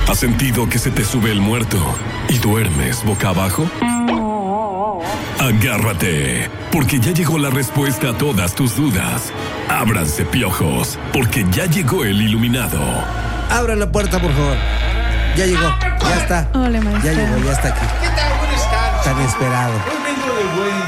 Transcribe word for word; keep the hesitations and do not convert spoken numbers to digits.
¿Has sentido que se te sube el muerto y duermes boca abajo? Agárrate, porque ya llegó la respuesta a todas tus dudas. Ábranse, piojos, porque ya llegó el iluminado. Abran la puerta, por favor. Ya llegó, ya está. Hola, maestra. Ya llegó, ya está aquí. ¿Qué tal? ¿Cómo están? Tan esperado. Hoy vengo de buen